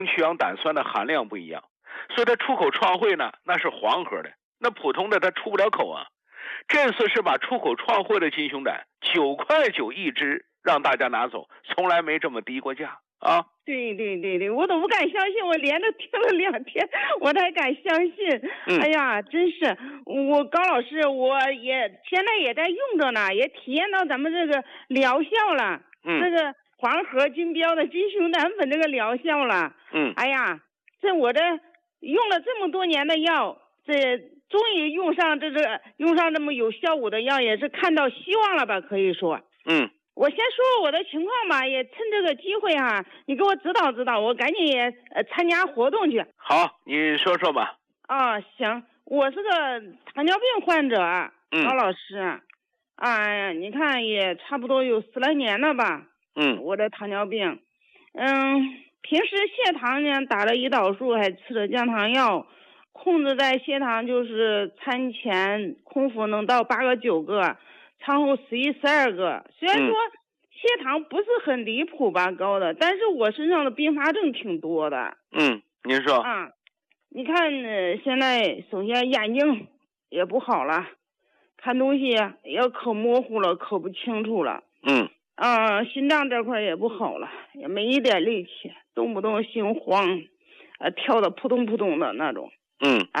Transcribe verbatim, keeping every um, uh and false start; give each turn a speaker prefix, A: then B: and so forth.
A: 去氧胆酸的含量不一样，所以它出口创汇呢，那是黄盒的，那普通的它出不了口啊。这次是把出口创汇的金熊胆九块九一只让大家拿走，从来没这么低过价啊！
B: 对对对对，我都不敢相信，我连着听了两天，我才敢相信。
A: 嗯、
B: 哎呀，真是我高老师，我也现在也在用着呢，也体验到咱们这个疗效了。
A: 嗯，
B: 这个黄河金标的金熊胆粉这个疗效了。
A: 嗯，
B: 哎呀，这我这用了这么多年的药，这终于用上这个用上这么有效果的药，也是看到希望了吧？可以说。
A: 嗯。
B: 我先说我的情况吧，也趁这个机会哈、啊，你给我指导指导，我赶紧也呃参加活动去。
A: 好，你说说吧。
B: 啊，行，我是个糖尿病患者，
A: 嗯，
B: 高老师，哎呀，你看也差不多有十来年了吧。
A: 嗯，
B: 我的糖尿病，嗯，平时血糖呢打了胰岛素，还吃了降糖药，控制在血糖就是餐前空腹能到八个九个。餐后十一十二个，虽然说血糖不是很离谱吧高的，但是我身上的并发症挺多的。
A: 嗯，您说
B: 啊，你看、呃、现在首先眼睛也不好了，看东西也可模糊了，可不清楚了。
A: 嗯，
B: 啊，心脏这块也不好了，也没一点力气，动不动心慌，呃，跳的扑通扑通的那种。
A: 嗯。
B: 啊